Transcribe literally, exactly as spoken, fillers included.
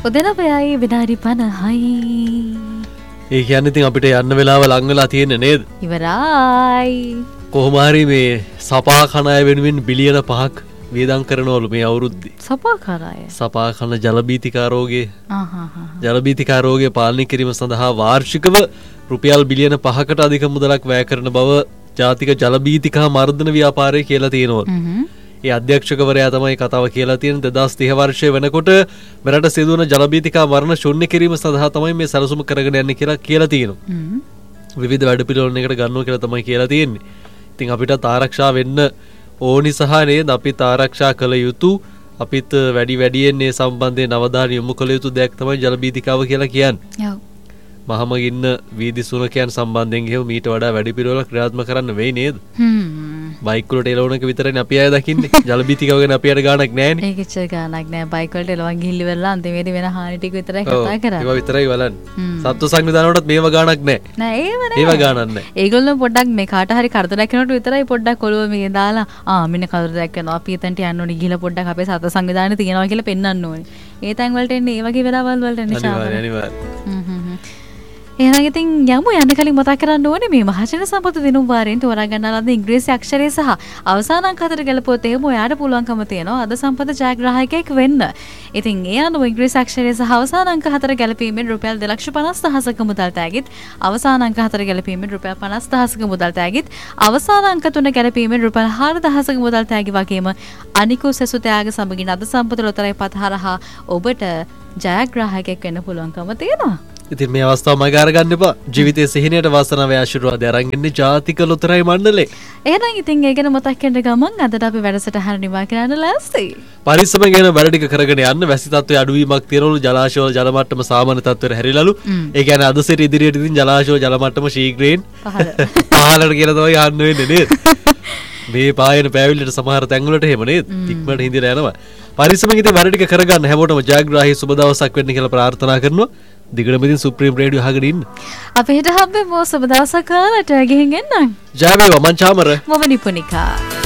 උදේන පෙයයි විනාඩි පනහයි. ඒ කියන්නේ ඉතින් අපිට යන්න වෙලාව ලඟ වෙලා තියෙන්නේ නේද? ඉවරයි. කොහොම හරි මේ සපා කන අය වෙනුවෙන් බිලියන පහක් වියදම් කරනවලු මේ අවුරුද්දේ. සපා කන අය. සපා කන ජලබීතිකා රෝගය. ආ හා හා. ජලබීතිකා රෝගය පාලනය කිරීම සඳහා වාර්ෂිකව රුපියල් බිලියන පහකට අධික මුදලක් වැය කරන බව ජාතික ජලබීතිකා මර්ධන ව්‍යාපාරය කියලා තියෙනවා. ඒ අධ්‍යක්ෂකවරයා තමයි කතාව කියලා තියෙන දෙදාස් තිහ වර්ෂයේ වෙනකොට මෙරට සිදුවන ජලබීතිකා මරණ ශූන්‍ය කිරීම සඳහා තමයි මේ සැලසුම කරගෙන යන්නේ කියලා කියලා තියෙනවා. විවිධ වැඩපිළිවෙළකට ගන්නවා කියලා තමයි කියලා තියෙන්නේ. ඉතින් අපිට ආරක්ෂා වෙන්න ඕනි සහ නේද අපිත් ආරක්ෂා කළ යුතු අපිත් වැඩි වැඩියෙන් මේ සම්බන්ධයෙන් අවධානය යොමු කළ යුතු දෙයක් තමයි ජලබීතිකාව කියලා කියන්නේ. ඔව්. මහමගින්න වීදි සුනකයන් සම්බන්ධයෙන් ගෙව මීට වඩා වැඩි පිළිවෙලක් ක්‍රියාත්මක කරන්න වෙයි නේද? හ්ම්. බයික් වලට එලවනක විතරනේ අපි අය දකින්නේ. ජලබීතිකාව ගැන අපි අර ගාණක් නැහැනේ. ඒක ඉච්ච ගාණක් නෑ. බයික් වලට එලවන් ගිහිල්ල ඉවරලා අන්තිමේදී වෙන හානි ටික විතරයි කතා කරන්නේ. ඒවා විතරයි බලන්නේ. සත්ව සංවිධාන වලටත් මේව ගාණක් නෑ. නෑ ඒව නෑ. ඒව ගාණක් නෑ. ඒගොල්ලෝ පොඩ්ඩක් මේ කාට හරි කරදරයක් වෙනකොට විතරයි පොඩ්ඩක් ඔළුව මේ දාලා ආ මෙන්න කරදරයක් වෙනවා. අපි එතනට යන්න ඕනේ ගිහිල්ලා පොඩ්ඩක් අපේ සත්ව සංවිධානයේ තියනවා කියලා පෙන්වන්න ඕනේ. ඒ තැන් වලට එන්නේ ඒ වගේ වෙලාවල් වලට එන්නේ ශාම. අනිවාර්යයෙන් අනිවාර්යයෙන්. හ්ම් හ්ම් හ්ම්. එහෙනම් ඉතින් යමු යන්න කලින් මතක් කරන්න ඕනේ මේ මහජන සම්පත දිනුම් වාරයෙන් තෝරා ගන්නා ලද ඉංග්‍රීසි අක්ෂරය සහ අවසාන අංක හතර ගැලපුවොත් එහෙම ඔයාට පුළුවන්කම තියෙනවා අද සම්පත ජයග්‍රාහකයෙක් වෙන්න. ඉතින් ඒ අනුව ඉංග්‍රීසි අක්ෂරය සහ අවසාන අංක හතර ගැලපීමෙන් රුපියල් දෙලක්ෂ පනස් දහසක මුදල් තෑගිත් අවසාන අංක හතර ගැලපීමෙන් රුපියල් පනස් දහසක මුදල් තෑගිත් අවසාන අංක තුන ගැලපීමෙන් රුපියල් හාරදහසක මුදල් තෑගි වගේම අනිකු සෙසු ත්‍යාග සමගින් අද සම්පත ලොතරැයි පත හරහා ඔබට ජයග්‍රාහකයෙක් වෙන්න පුළුවන්කම තියෙනවා. ඉතින් මේ අවස්ථාව මග අරගන්න එපා. ජීවිතයේ සිහිනයට වාසනාව ආශිර්වාද අරන් ඉන්නේ ජාතික ලොතරැයි මණ්ඩලේ. එහෙනම් ඉතින් ඒ ගැන මතක් කරන ගමන් අදට අපි වැඩසටහන නිමා කරන්න ලෑස්ති. පරිස්සම ගැන වැඩ ටික කරගෙන යන්න. වැසි තත්ත්වයේ අඩුවීමක් තියෙනවලු ජලාශවල ජල මට්ටම සාමාන්‍ය තත්ත්වයට හැරිලාලු. ඒ කියන්නේ අද සිට ඉදිරියට ඉතින් ජලාශවල ජල මට්ටම ශීඝ්‍රයෙන් පහළ පහළට කියලා තමයි යන්න වෙන්නේ නේද? මේ පායන පෑවිල්ලට සමහර තැන් වලට එහෙම නේද? ඉක්මනට හිඳිලා යනවා. පරිස්සමෙන් ඉතින් වැඩ ටික කරගන්න හැමෝටම ජයග්‍රාහී සුබ දවසක් වෙන්න කියලා ප්‍රාර්ථනා කරනවා. දිගටම ඉතින් සුප්‍රීම රේඩියෝ අහගෙන ඉන්න. අපි හිට හම්බෙමු සුබ දවසක් කාලට ගිහින් එන්නම්. ජය වේවා මං චාමර. මම නිපුනිකා.